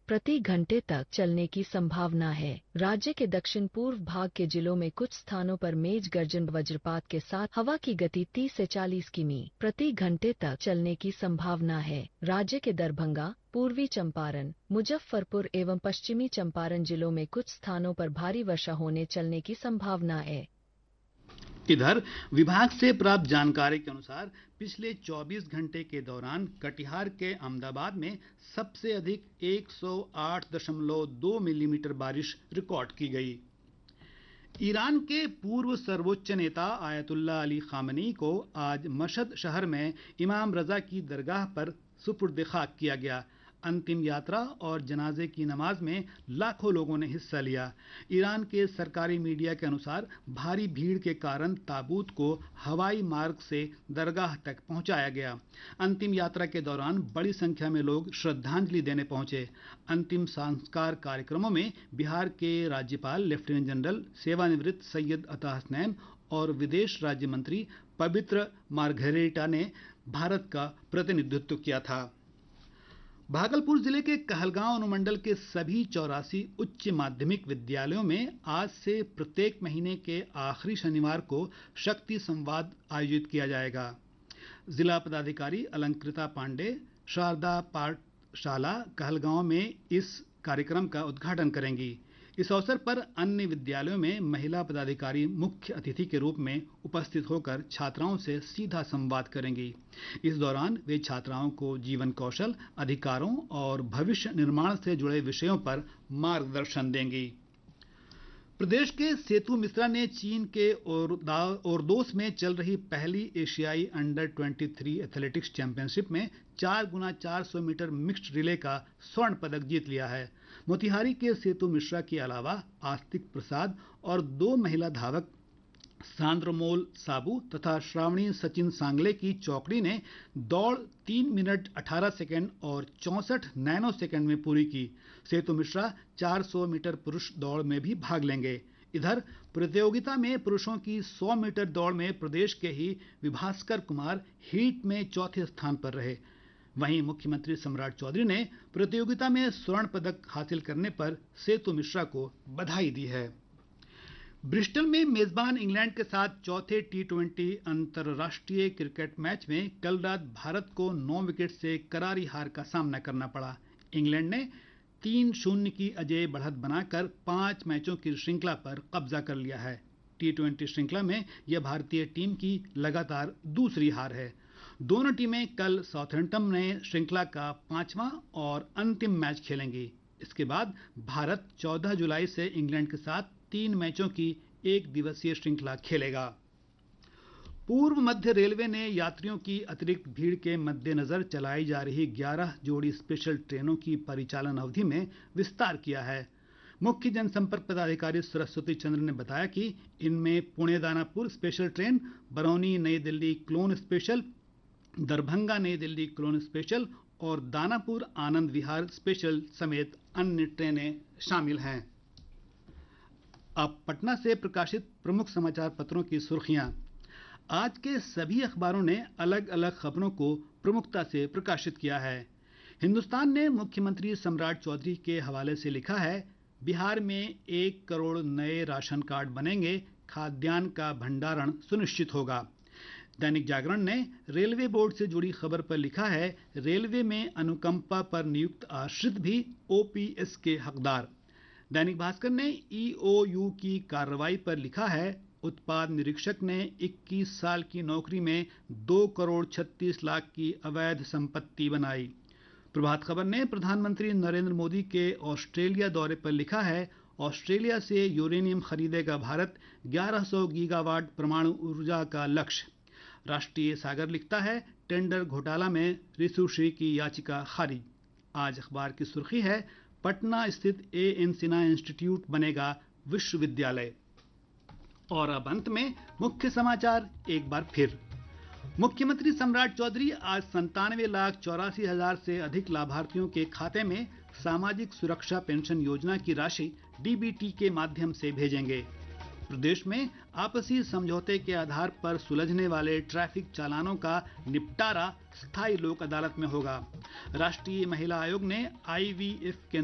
प्रति घंटे तक चलने की संभावना है। राज्य के दक्षिण पूर्व भाग के जिलों में कुछ स्थानों पर मेघ गर्जन वज्रपात के साथ हवा की गति 30 से 40 किमी प्रति घंटे तक चलने की संभावना है। राज्य के दरभंगा, पूर्वी चंपारण, मुजफ्फरपुर एवं पश्चिमी चंपारण जिलों में कुछ स्थानों पर भारी वर्षा होने चलने की संभावना है। इधर विभाग से प्राप्त जानकारी के अनुसार पिछले 24 घंटे के दौरान कटिहार के अहमदाबाद में सबसे अधिक 108.2 मिलीमीटर बारिश रिकॉर्ड की गई। ईरान के पूर्व सर्वोच्च नेता आयतुल्लाह अली खामनी को आज मशहद शहर में इमाम रजा की दरगाह पर सुपुर्द खाक किया गया। अंतिम यात्रा और जनाजे की नमाज में लाखों लोगों ने हिस्सा लिया। ईरान के सरकारी मीडिया के अनुसार भारी भीड़ के कारण ताबूत को हवाई मार्ग से दरगाह तक पहुंचाया गया। अंतिम यात्रा के दौरान बड़ी संख्या में लोग श्रद्धांजलि देने पहुंचे। अंतिम संस्कार कार्यक्रमों में बिहार के राज्यपाल लेफ्टिनेंट जनरल सेवानिवृत्त सैयद अता हसनैन और विदेश राज्य मंत्री पवित्र मार्घरेटा ने भारत का प्रतिनिधित्व किया था। भागलपुर जिले के कहलगांव अनुमंडल के सभी 84 उच्च माध्यमिक विद्यालयों में आज से प्रत्येक महीने के आखिरी शनिवार को शक्ति संवाद आयोजित किया जाएगा। जिला पदाधिकारी अलंकृता पांडे शारदा पाठशाला कहलगांव में इस कार्यक्रम का उद्घाटन करेंगी। इस अवसर पर अन्य विद्यालयों में महिला पदाधिकारी मुख्य अतिथि के रूप में उपस्थित होकर छात्राओं से सीधा संवाद करेंगी। इस दौरान वे छात्राओं को जीवन कौशल, अधिकारों और भविष्य निर्माण से जुड़े विषयों पर मार्गदर्शन देंगी। प्रदेश के सेतु मिश्रा ने चीन के ओरदोस में चल रही पहली एशियाई अंडर 23 एथलेटिक्स चैंपियनशिप में 4x400 मीटर मिक्स्ड रिले का स्वर्ण पदक जीत लिया है। मोतिहारी के सेतु मिश्रा के अलावा आस्तिक प्रसाद और 2 महिला धावक सांद्रमोल साबू तथा श्रावणी सचिन सांगले की चौकड़ी ने दौड़ 3 मिनट 18 सेकंड और 64 नैनो सेकंड में पूरी की। सेतु मिश्रा 400 मीटर पुरुष दौड़ में भी भाग लेंगे। इधर प्रतियोगिता में पुरुषों की 100 मीटर दौड़ में प्रदेश के ही विभास्कर कुमार हीट में चौथे स्थान पर रहे। वहीं मुख्यमंत्री सम्राट चौधरी ने प्रतियोगिता में स्वर्ण पदक हासिल करने पर सेतु मिश्रा को बधाई दी है। ब्रिस्टल में मेजबान इंग्लैंड के साथ चौथे टी20 अंतर्राष्ट्रीय क्रिकेट मैच में कल रात भारत को 9 विकेट से करारी हार का सामना करना पड़ा। इंग्लैंड ने 3-0 की अजेय बढ़त बनाकर 5 मैचों की श्रृंखला पर कब्जा कर लिया है। टी20 श्रृंखला में यह भारतीय टीम की लगातार दूसरी हार है। दोनों टीमें कल साउथैम्पटन में श्रृंखला का 5वां और अंतिम मैच खेलेंगी। इसके बाद भारत 14 जुलाई से इंग्लैंड के साथ 3 मैचों की एक दिवसीय श्रृंखला खेलेगा। पूर्व मध्य रेलवे ने यात्रियों की अतिरिक्त भीड़ के मद्देनजर चलाई जा रही 11 जोड़ी स्पेशल ट्रेनों की परिचालन अवधि में विस्तार किया है। मुख्य जनसंपर्क पदाधिकारी सरस्वती चंद्र ने बताया कि इनमें पुणे दानापुर स्पेशल ट्रेन, बरौनी नई दिल्ली क्लोन स्पेशल, दरभंगा नई दिल्ली क्लोन स्पेशल और दानापुर आनंद विहार स्पेशल समेत अन्य ट्रेनें शामिल हैं। अब पटना से प्रकाशित प्रमुख समाचार पत्रों की सुर्खियां। आज के सभी अखबारों ने अलग अलग खबरों को प्रमुखता से प्रकाशित किया है। हिंदुस्तान ने मुख्यमंत्री सम्राट चौधरी के हवाले से लिखा है, बिहार में 1 करोड़ नए राशन कार्ड बनेंगे, खाद्यान्न का भंडारण सुनिश्चित होगा। दैनिक जागरण ने रेलवे बोर्ड से जुड़ी खबर पर लिखा है, रेलवे में अनुकंपा पर नियुक्त आश्रित भी ओपीएस के हकदार। दैनिक भास्कर ने ईओयू की कार्रवाई पर लिखा है, उत्पाद निरीक्षक ने 21 साल की नौकरी में 2 करोड़ 36 लाख की अवैध संपत्ति बनाई। प्रभात खबर ने प्रधानमंत्री नरेंद्र मोदी के ऑस्ट्रेलिया दौरे पर लिखा है, ऑस्ट्रेलिया से यूरेनियम खरीदेगा भारत, 1100 गीगावाट परमाणु ऊर्जा का लक्ष्य। राष्ट्रीय सागर लिखता है, टेंडर घोटाला में रिसुश्री की याचिका खारिज। आज अखबार की सुर्खी है, पटना स्थित एएन सिन्हा इंस्टीट्यूट बनेगा विश्वविद्यालय। और अब अंत में मुख्य समाचार एक बार फिर। मुख्यमंत्री सम्राट चौधरी आज 97,84,000 से अधिक लाभार्थियों के खाते में सामाजिक सुरक्षा पेंशन योजना की राशि डीबीटी के माध्यम से भेजेंगे। प्रदेश में आपसी समझौते के आधार पर सुलझने वाले ट्रैफिक चालानों का निपटारा स्थायी लोक अदालत में होगा। राष्ट्रीय महिला आयोग ने आईवीएफ के